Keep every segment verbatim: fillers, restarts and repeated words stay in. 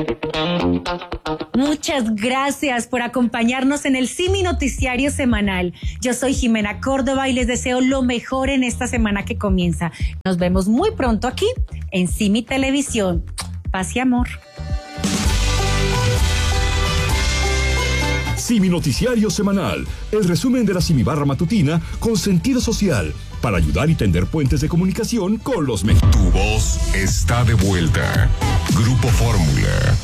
Muchas gracias por acompañarnos en el Simi Noticiario Semanal. Yo soy Jimena Córdoba y les deseo lo mejor en esta semana que comienza. Nos vemos muy pronto aquí en Simi Televisión. Paz y amor. Simi Noticiario Semanal, el resumen de la Simi Barra Matutina con sentido social, para ayudar y tender puentes de comunicación con los mexicanos. Tu voz está de vuelta. Grupo Fórmula.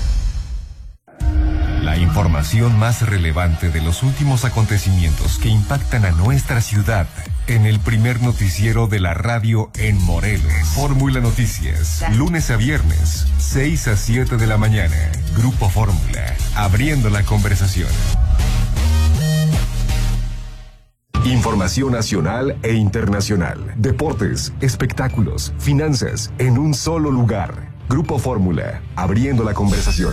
La información más relevante de los últimos acontecimientos que impactan a nuestra ciudad en el primer noticiero de la radio en Morelos. Fórmula Noticias, lunes a viernes, seis a siete de la mañana. Grupo Fórmula, abriendo la conversación. Información nacional e internacional, deportes, espectáculos, finanzas, en un solo lugar. Grupo Fórmula, abriendo la conversación.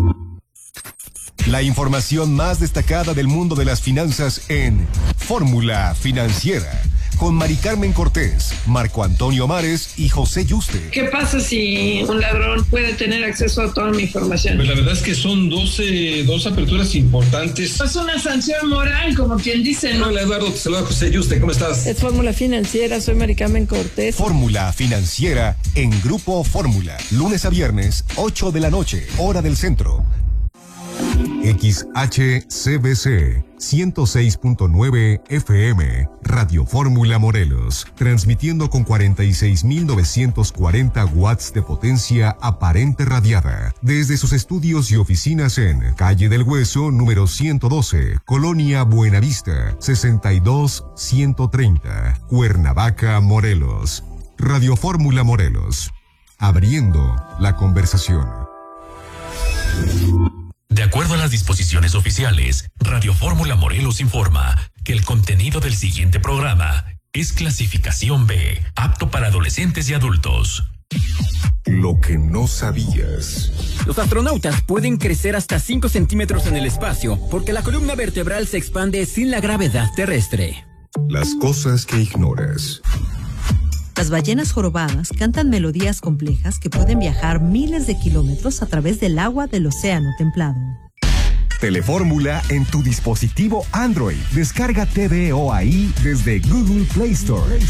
La información más destacada del mundo de las finanzas en Fórmula Financiera, con Mari Carmen Cortés, Marco Antonio Mares y José Yuste. ¿Qué pasa si un ladrón puede tener acceso a toda mi información? Pues la verdad es que son doce, dos aperturas importantes. Es una sanción moral, como quien dice, ¿no? Hola Eduardo, te saluda José Yuste, ¿cómo estás? Es Fórmula Financiera, soy Mari Carmen Cortés. Fórmula Financiera en Grupo Fórmula, lunes a viernes, ocho de la noche, hora del centro. X H C B C ciento seis punto nueve F M, Radio Fórmula Morelos, transmitiendo con cuarenta y seis mil novecientos cuarenta watts de potencia aparente radiada, desde sus estudios y oficinas en Calle del Hueso, número ciento doce, Colonia Buenavista, sesenta y dos ciento treinta, Cuernavaca, Morelos. Radio Fórmula Morelos, abriendo la conversación. De acuerdo a las disposiciones oficiales, Radio Fórmula Morelos informa que el contenido del siguiente programa es clasificación B, apto para adolescentes y adultos. Lo que no sabías. Los astronautas pueden crecer hasta cinco centímetros en el espacio porque la columna vertebral se expande sin la gravedad terrestre. Las cosas que ignoras. Las ballenas jorobadas cantan melodías complejas que pueden viajar miles de kilómetros a través del agua del océano templado. Telefórmula en tu dispositivo Android. Descarga T V O ahí desde Google Play Store.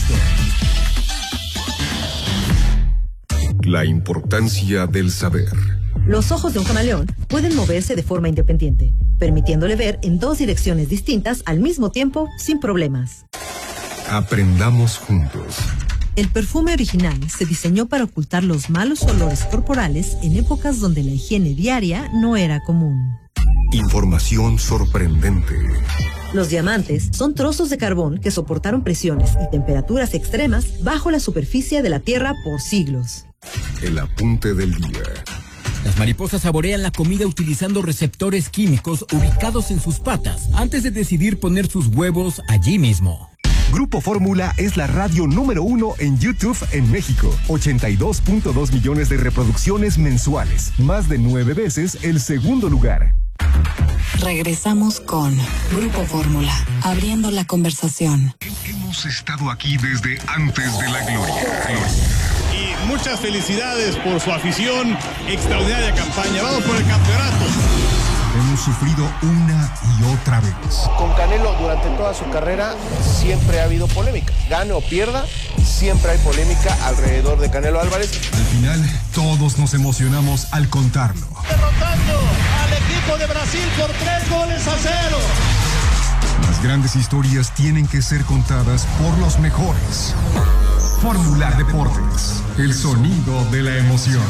La importancia del saber. Los ojos de un camaleón pueden moverse de forma independiente, permitiéndole ver en dos direcciones distintas al mismo tiempo sin problemas. Aprendamos juntos. El perfume original se diseñó para ocultar los malos olores corporales en épocas donde la higiene diaria no era común. Información sorprendente. Los diamantes son trozos de carbón que soportaron presiones y temperaturas extremas bajo la superficie de la Tierra por siglos. El apunte del día. Las mariposas saborean la comida utilizando receptores químicos ubicados en sus patas antes de decidir poner sus huevos allí mismo. Grupo Fórmula es la radio número uno en YouTube en México. ochenta y dos punto dos millones de reproducciones mensuales. Más de nueve veces el segundo lugar. Regresamos con Grupo Fórmula, abriendo la conversación. Hemos estado aquí desde antes de la gloria. Y muchas felicidades por su afición. Extraordinaria campaña. Vamos por el campeonato. Hemos sufrido una y otra vez. Con Canelo durante toda su carrera siempre ha habido polémica. Gane o pierda, siempre hay polémica alrededor de Canelo Álvarez. Al final, todos nos emocionamos al contarlo. Derrotando al equipo de Brasil por tres goles a cero. Las grandes historias tienen que ser contadas por los mejores. Fórmula Deportes, el sonido de la emoción.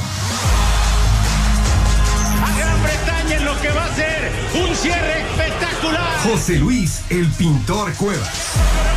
A Gran Bretaña en lo que va a ser un cierre espectacular. José Luis, el pintor Cuevas.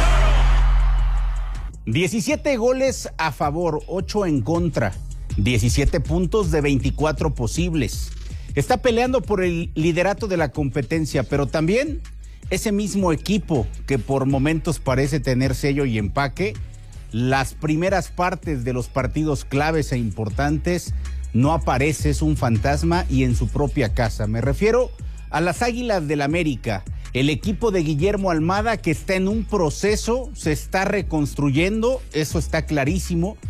diecisiete goles a favor, ocho en contra. diecisiete puntos de veinticuatro posibles. Está peleando por el liderato de la competencia, pero también ese mismo equipo que por momentos parece tener sello y empaque, las primeras partes de los partidos claves e importantes no aparece, es un fantasma y en su propia casa. Me refiero a las Águilas del América, el equipo de Guillermo Almada que está en un proceso, se está reconstruyendo, eso está clarísimo,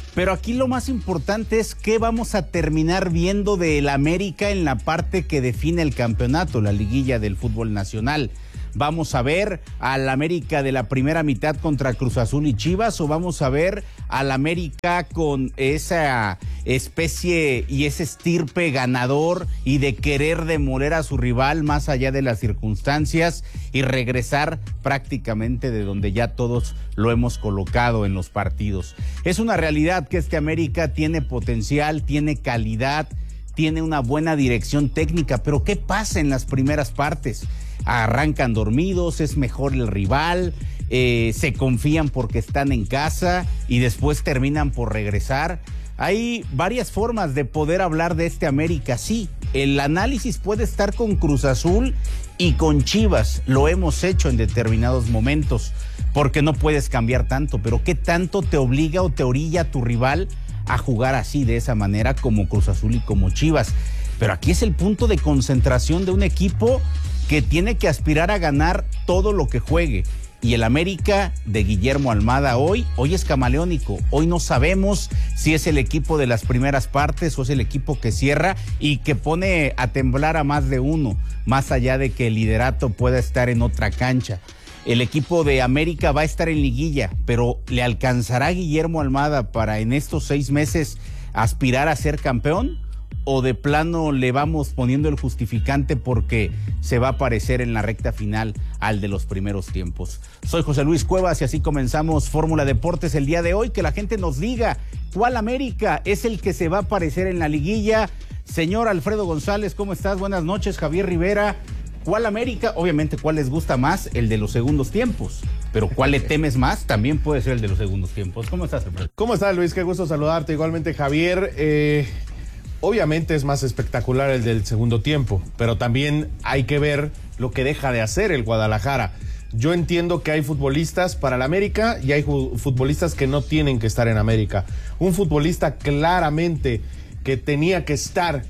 Pero aquí lo más importante es qué vamos a terminar viendo del América en la parte que define el campeonato, la liguilla del fútbol nacional. ¿Vamos a ver al América de la primera mitad contra Cruz Azul y Chivas o vamos a ver al América con esa especie y ese estirpe ganador y de querer demoler a su rival más allá de las circunstancias y regresar prácticamente de donde ya todos lo hemos colocado en los partidos? Es una realidad que este América tiene potencial, tiene calidad, tiene una buena dirección técnica, pero ¿qué pasa en las primeras partes? Arrancan dormidos, es mejor el rival, eh, se confían porque están en casa y después terminan por regresar. Hay varias formas de poder hablar de este América, sí. El análisis puede estar con Cruz Azul y con Chivas, lo hemos hecho en determinados momentos, porque no puedes cambiar tanto, pero ¿qué tanto te obliga o te orilla tu rival a jugar así, de esa manera, como Cruz Azul y como Chivas? Pero aquí es el punto de concentración de un equipo que tiene que aspirar a ganar todo lo que juegue. Y el América de Guillermo Almada hoy, hoy es camaleónico. Hoy no sabemos si es el equipo de las primeras partes o es el equipo que cierra y que pone a temblar a más de uno, más allá de que el liderato pueda estar en otra cancha. El equipo de América va a estar en liguilla, pero ¿le alcanzará a Guillermo Almada para en estos seis meses aspirar a ser campeón? ¿O de plano le vamos poniendo el justificante porque se va a parecer en la recta final al de los primeros tiempos? Soy José Luis Cuevas y así comenzamos Fórmula Deportes el día de hoy. Que la gente nos diga cuál América es el que se va a parecer en la liguilla. Señor Alfredo González, ¿cómo estás? Buenas noches. Javier Rivera, ¿cuál América? Obviamente, ¿cuál les gusta más? El de los segundos tiempos. Pero ¿cuál le temes más? También puede ser el de los segundos tiempos. ¿Cómo estás, Alfredo? ¿Cómo estás, Luis? Qué gusto saludarte. Igualmente, Javier. Eh... Obviamente es más espectacular el del segundo tiempo, pero también hay que ver lo que deja de hacer el Guadalajara. Yo entiendo que hay futbolistas para el América y hay futbolistas que no tienen que estar en América. Un futbolista claramente que tenía que estar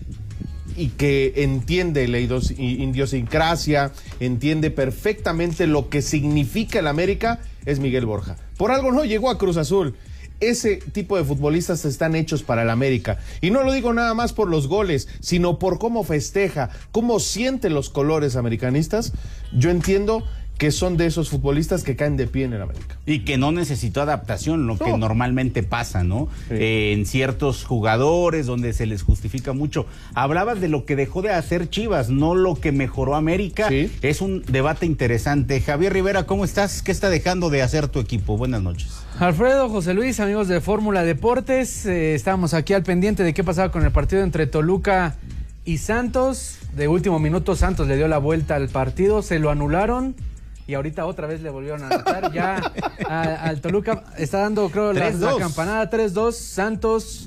y que entiende la idiosincrasia, entiende perfectamente lo que significa el América, es Miguel Borja. Por algo no llegó a Cruz Azul. Ese tipo de futbolistas están hechos para el América. Y no lo digo nada más por los goles, sino por cómo festeja, cómo siente los colores americanistas. Yo entiendo que son de esos futbolistas que caen de pie en el América. Y que no necesitó adaptación, lo no. que normalmente pasa, ¿no? Sí. Eh, en ciertos jugadores donde se les justifica mucho. Hablabas de lo que dejó de hacer Chivas, no lo que mejoró América. Sí. Es un debate interesante. Javier Rivera, ¿cómo estás? ¿Qué está dejando de hacer tu equipo? Buenas noches. Alfredo, José Luis, amigos de Fórmula Deportes, eh, estábamos aquí al pendiente de qué pasaba con el partido entre Toluca y Santos. De último minuto Santos le dio la vuelta al partido, se lo anularon. Y ahorita otra vez le volvieron a anotar. Ya a, al Toluca está dando, creo, la, la campanada tres dos. Santos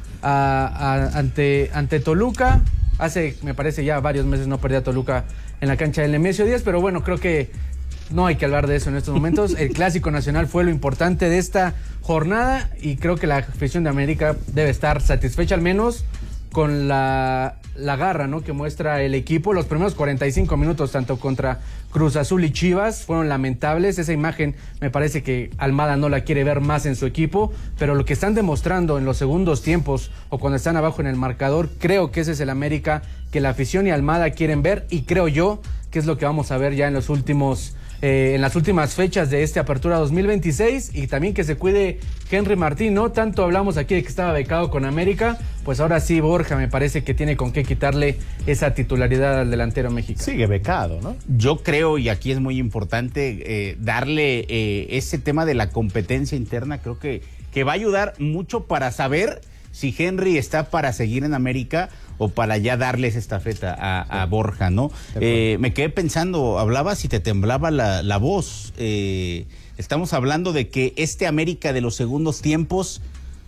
a, a, ante, ante Toluca. Hace, me parece, ya varios meses no perdía Toluca en la cancha del Nemesio Díaz. Pero bueno, creo que no hay que hablar de eso en estos momentos. El Clásico Nacional fue lo importante de esta jornada. Y creo que la afición de América debe estar satisfecha, al menos con la, la garra, ¿no?, que muestra el equipo. Los primeros cuarenta y cinco minutos, tanto contra Cruz Azul y Chivas, fueron lamentables. Esa imagen me parece que Almada no la quiere ver más en su equipo, pero lo que están demostrando en los segundos tiempos o cuando están abajo en el marcador, creo que ese es el América que la afición y Almada quieren ver, y creo yo que es lo que vamos a ver ya en los últimos Eh, en las últimas fechas de este Apertura dos mil veintiséis. Y también que se cuide Henry Martín, ¿no? Tanto hablamos aquí de que estaba becado con América, pues ahora sí Borja me parece que tiene con qué quitarle esa titularidad al delantero mexicano. Sigue becado, ¿no? Yo creo, y aquí es muy importante eh, darle eh, ese tema de la competencia interna. Creo que, que va a ayudar mucho para saber si Henry está para seguir en América o para ya darles estafeta a, a Borja, ¿no? Eh, me quedé pensando, hablabas y te temblaba la, la voz. Eh, estamos hablando de que este América de los segundos tiempos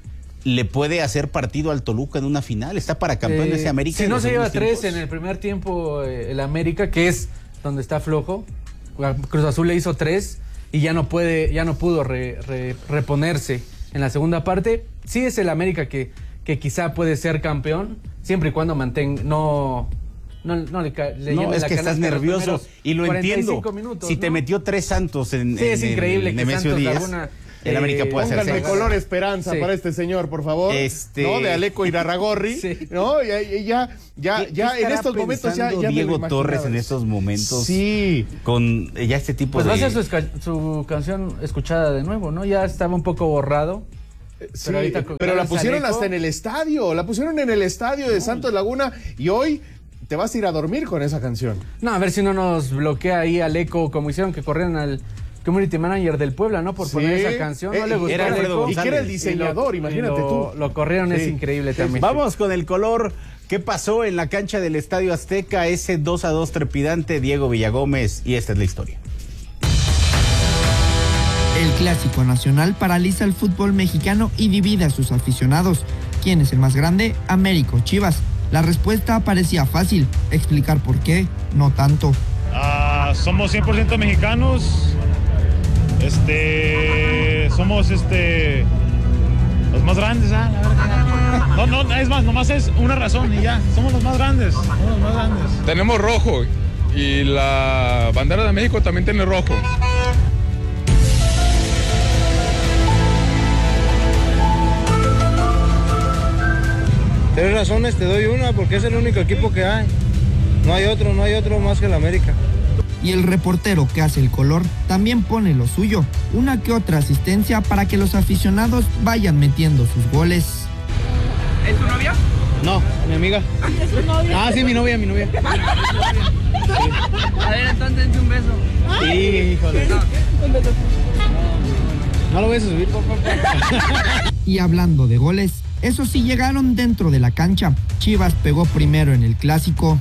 le puede hacer partido al Toluca en una final. Está para campeón eh, de ese América. Si no se lleva tiempos. tres en el primer tiempo, eh, el América, que es donde está flojo. Cruz Azul le hizo tres y ya no puede, ya no pudo re, re, reponerse en la segunda parte. Sí es el América que, que quizá puede ser campeón, siempre y cuando mantenga, no, no, no le, le no, es la que estás nervioso y lo entiendo. Minutos, si ¿no? te metió tres Santos en, sí, en es increíble el que Nemesio Santos Díaz. Laguna El América puede hacer Pónganme seis. color esperanza sí. para este señor, por favor. Este... ¿No? De Aleco Irarragorri. Sí. ¿No? Ya, ya, ya, ya en estos momentos ya, ya Diego Torres en estos momentos. Sí. Con ya este tipo pues de. Pues va a ser su, su canción escuchada de nuevo, ¿no? Ya estaba un poco borrado. Sí, pero, ahorita, pero la pusieron Aleco, hasta en el estadio. La pusieron en el estadio de Santos Laguna y hoy te vas a ir a dormir con esa canción. No, a ver si no nos bloquea ahí Aleco, como hicieron que corrieron al community manager del Puebla, ¿no? Por sí. poner esa canción. No eh, le gustó era Aleco. Y que era el diseñador, lo, imagínate lo, tú. Lo corrieron, sí. Es increíble sí. también. Vamos con el color. ¿Qué pasó en la cancha del Estadio Azteca? Ese dos a dos trepidante, Diego Villagómez, y esta es la historia. El Clásico Nacional paraliza el fútbol mexicano y divide a sus aficionados. ¿Quién es el más grande? América o Chivas. La respuesta parecía fácil. Explicar por qué, no tanto. Uh, somos cien por ciento mexicanos. Este, somos este los más grandes, ¿ah? La verdad. No, no, es más, nomás es una razón y ya. Somos los más grandes. Somos los más grandes. Tenemos rojo y la bandera de México también tiene rojo. Tienes razones, te doy una porque es el único equipo que hay. No hay otro, no hay otro más que el América. Y el reportero que hace el color también pone lo suyo, una que otra asistencia para que los aficionados vayan metiendo sus goles. ¿Es tu novia? No, mi amiga. ¿Es tu novia? Ah, sí, mi novia, mi novia. Sí. A ver, entonces dense un beso. Sí, híjole. No. Un beso. No lo voy a subir, por favor. Y hablando de goles, esos sí llegaron dentro de la cancha. Chivas pegó primero en el Clásico.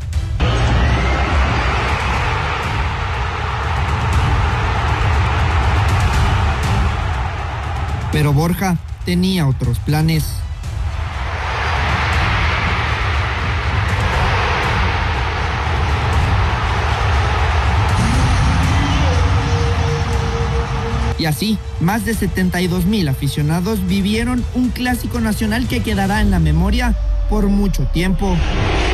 Pero Borja tenía otros planes. Y así, más de setenta y dos mil aficionados vivieron un clásico nacional que quedará en la memoria por mucho tiempo.